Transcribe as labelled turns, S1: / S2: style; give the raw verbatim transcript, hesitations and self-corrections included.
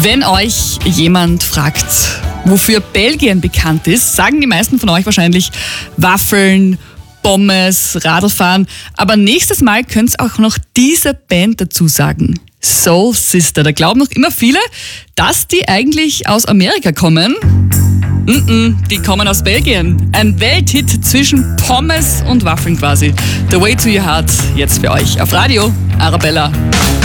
S1: Wenn euch jemand fragt, wofür Belgien bekannt ist, sagen die meisten von euch wahrscheinlich Waffeln, Pommes, Radlfahren. Aber nächstes Mal könnt ihr auch noch diese Band dazu sagen. Soul Sister. Da glauben noch immer viele, dass die eigentlich aus Amerika kommen. Mm-mm, die kommen aus Belgien. Ein Welthit zwischen Pommes und Waffeln quasi. The Way to Your Heart jetzt für euch auf Radio Arabella.